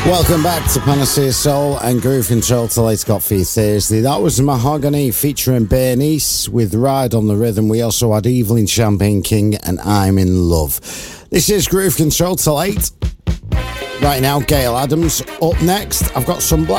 Welcome back to Panacea Soul and Groove Control till 8 o'clock for you Thursday. That was Mahogany featuring Bernice with Ride on the Rhythm. We also had Evelyn Champagne King and I'm in Love. This is Groove Control till 8. Right now, Gail Adams. Up next, I've got some black.